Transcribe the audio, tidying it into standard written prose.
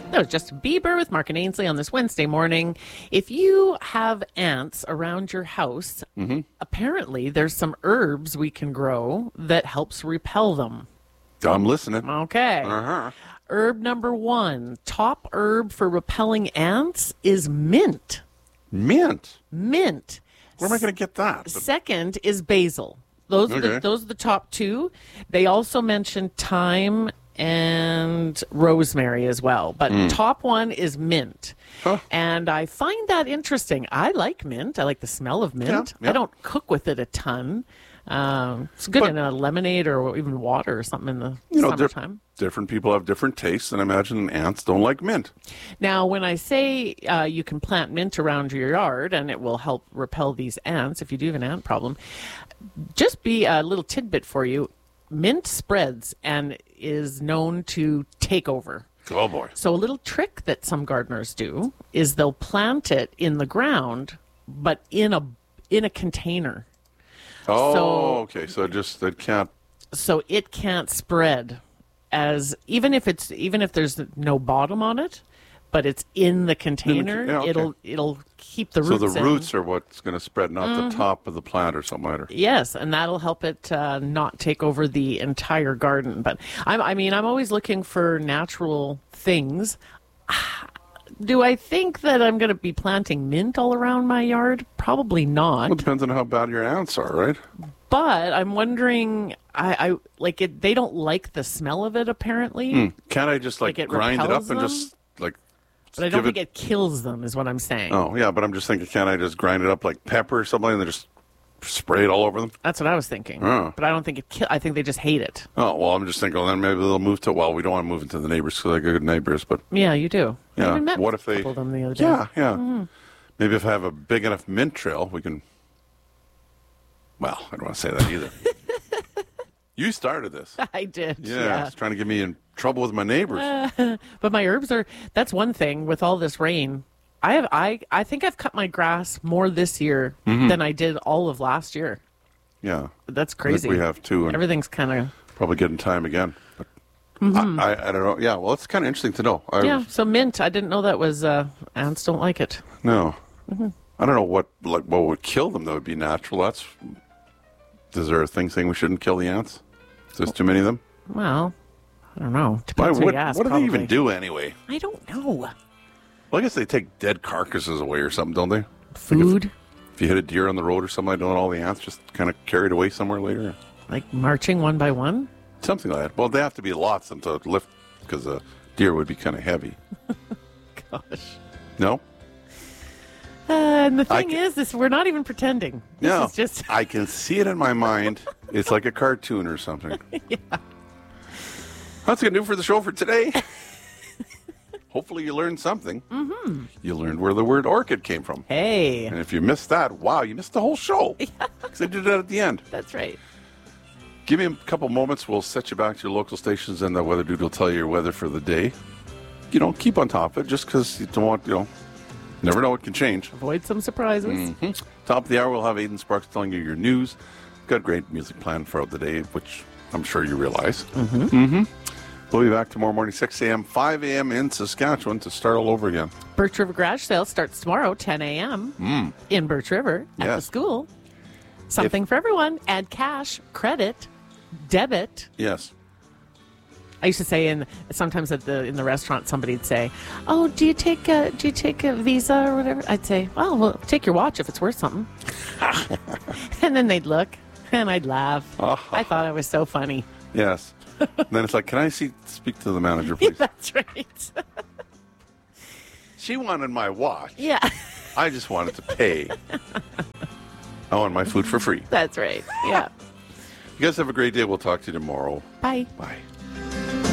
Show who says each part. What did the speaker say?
Speaker 1: No, Justin Bieber with Mark and Ainsley on this Wednesday morning. If you have ants around your house, apparently there's some herbs we can grow that helps repel them.
Speaker 2: I'm listening.
Speaker 1: Okay.
Speaker 2: Uh-huh.
Speaker 1: Herb number 1, top herb for repelling ants is mint.
Speaker 2: Mint?
Speaker 1: Mint.
Speaker 2: Where am I going to get that?
Speaker 1: Second is basil. Those are the top 2. They also mention thyme and rosemary as well. But top 1 is mint.
Speaker 2: Huh.
Speaker 1: And I find that interesting. I like mint. I like the smell of mint.
Speaker 2: Yeah.
Speaker 1: I don't cook with it a ton. It's good in a lemonade or even water or something in the summertime.
Speaker 2: Different people have different tastes, and I imagine ants don't like mint.
Speaker 1: Now, when I say you can plant mint around your yard and it will help repel these ants, if you do have an ant problem, just be a little tidbit for you. Mint spreads and is known to take over.
Speaker 2: Oh, boy.
Speaker 1: So a little trick that some gardeners do is they'll plant it in the ground, but in a container.
Speaker 2: Oh, okay. So it can't.
Speaker 1: So it can't spread even if there's no bottom on it, but it's in the container. It'll keep the roots.
Speaker 2: So the roots are what's going to spread, not the top of the plant or something like that.
Speaker 1: Yes, and that'll help it not take over the entire garden. But I'm always looking for natural things. Do I think that I'm going to be planting mint all around my yard? Probably not.
Speaker 2: Well, it depends on how bad your ants are, right?
Speaker 1: But I'm wondering, I like it. They don't like the smell of it, apparently.
Speaker 2: Can't I just
Speaker 1: Like it
Speaker 2: grind it up
Speaker 1: repels
Speaker 2: and
Speaker 1: them?
Speaker 2: just like?
Speaker 1: But I don't think it kills them, is what I'm saying.
Speaker 2: Oh yeah, but I'm just thinking, can't I just grind it up like pepper or something and then just spray it all over them?
Speaker 1: That's what I was thinking.
Speaker 2: Oh.
Speaker 1: But I don't think I think they just hate it.
Speaker 2: Oh well, I'm just thinking, well, then maybe they'll move to. Well, we don't want to move into the neighbors because they're good neighbors, but
Speaker 1: Yeah, you do. I
Speaker 2: yeah.
Speaker 1: even met
Speaker 2: What if
Speaker 1: a
Speaker 2: they?
Speaker 1: couple of them the other day.
Speaker 2: Yeah. Maybe if I have a big enough mint trail, we can. Well, I don't want to say that either. You started this.
Speaker 1: I did.
Speaker 2: Yeah, it's trying to get me in trouble with my neighbors.
Speaker 1: But my herbs that's one thing with all this rain. I think I've cut my grass more this year than I did all of last year.
Speaker 2: Yeah.
Speaker 1: That's
Speaker 2: I
Speaker 1: crazy.
Speaker 2: think we have too. And
Speaker 1: Everything's kind of...
Speaker 2: probably getting time again. But I don't know. Yeah, well, it's kind of interesting to know.
Speaker 1: Yeah, so mint, I didn't know that was... ants don't like it.
Speaker 2: No. I don't know what would kill them that would be natural. Is there a thing saying we shouldn't kill the ants? If there's too many of them?
Speaker 1: Well, I don't know. Depends who
Speaker 2: What
Speaker 1: you ask,
Speaker 2: do they
Speaker 1: probably.
Speaker 2: even do anyway?
Speaker 1: I don't know.
Speaker 2: Well, I guess they take dead carcasses away or something, don't they?
Speaker 1: Food?
Speaker 2: If you hit a deer on the road or something, don't all the ants just kind of carried away somewhere later?
Speaker 1: Like marching one by one?
Speaker 2: Something like that. Well, they have to be lots of them to lift because a deer would be kind of heavy.
Speaker 1: Gosh.
Speaker 2: No?
Speaker 1: And the thing is, we're not even pretending. This is just...
Speaker 2: I can see it in my mind. It's like a cartoon or something.
Speaker 1: Yeah.
Speaker 2: That's going to do for the show for today. Hopefully you learned something. You learned where the word orchid came from.
Speaker 1: Hey.
Speaker 2: And if you missed that, wow, you missed the whole show. Because I did that at the end.
Speaker 1: That's right.
Speaker 2: Give me a couple moments. We'll set you back to your local stations, and the weather dude will tell you your weather for the day. Keep on top of it just because you don't want, never know, it can change.
Speaker 1: Avoid some surprises.
Speaker 2: Top of the hour, we'll have Aidan Sparks telling you your news. Got great music planned for the day, which I'm sure you realize. We'll be back tomorrow morning, 6 a.m., 5 a.m. in Saskatchewan to start all over again.
Speaker 1: Birch River Garage Sale starts tomorrow, 10 a.m. in Birch River at the school. Something for everyone. Add cash, credit, debit.
Speaker 2: Yes.
Speaker 1: I used to say sometimes in the restaurant somebody'd say, "Oh, do you take a Visa or whatever?" I'd say, "Oh, well, take your watch if it's worth something." And then they'd look and I'd laugh. I thought I was so funny.
Speaker 2: Yes. And then it's like, can I speak to the manager, please?
Speaker 1: That's right.
Speaker 2: She wanted my watch.
Speaker 1: Yeah.
Speaker 2: I just wanted to pay. I want my food for free.
Speaker 1: That's right. Yeah.
Speaker 2: You guys have a great day. We'll talk to you tomorrow.
Speaker 1: Bye.
Speaker 2: Bye.